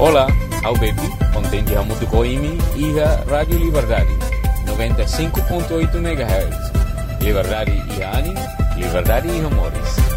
Olá, ao Bepi, contente a muito coimi e a Rádio Liberdade, 95.8 MHz. Liberdade e ânimo, liberdade e amores.